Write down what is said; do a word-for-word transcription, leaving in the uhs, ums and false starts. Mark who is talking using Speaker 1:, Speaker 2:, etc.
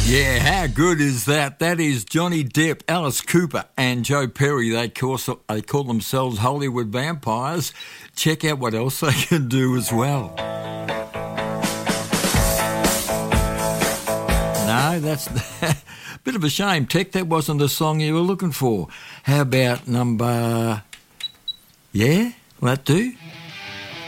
Speaker 1: Yeah, how good is that? That is Johnny Depp, Alice Cooper and Joe Perry. They call, they call themselves Hollywood vampires. Check out what else they can do as well. No, that's a bit of a shame. Tech, that wasn't the song you were looking for. How about number... Yeah, will that do?